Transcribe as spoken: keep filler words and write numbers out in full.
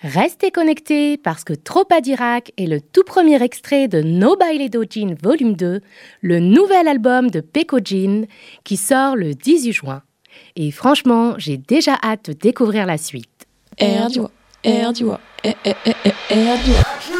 Restez connectés parce que Tropa d'Irak est le tout premier extrait de No Baile Dojin Volume deux, le nouvel album de Peco Jean qui sort le dix-huit juin. Et franchement, j'ai déjà hâte de découvrir la suite. Air du Air du Air du